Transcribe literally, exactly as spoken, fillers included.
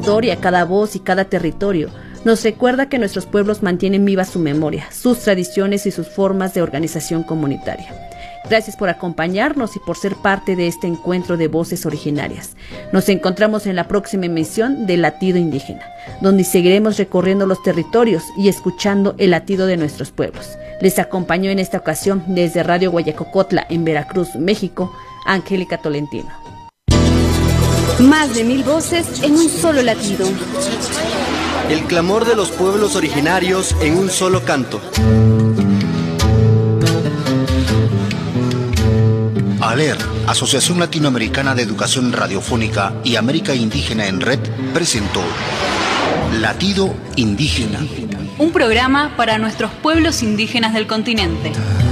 historia, cada voz y cada territorio nos recuerda que nuestros pueblos mantienen viva su memoria, sus tradiciones y sus formas de organización comunitaria. Gracias por acompañarnos y por ser parte de este encuentro de voces originarias. Nos encontramos en la próxima emisión de Latido Indígena, donde seguiremos recorriendo los territorios y escuchando el latido de nuestros pueblos. Les acompañó en esta ocasión desde Radio Guayacocotla en Veracruz, México, Angélica Tolentino. Más de mil voces en un solo latido. El clamor de los pueblos originarios en un solo canto. ALER, Asociación Latinoamericana de Educación Radiofónica y América Indígena en Red, presentó Latido Indígena. Un programa para nuestros pueblos indígenas del continente.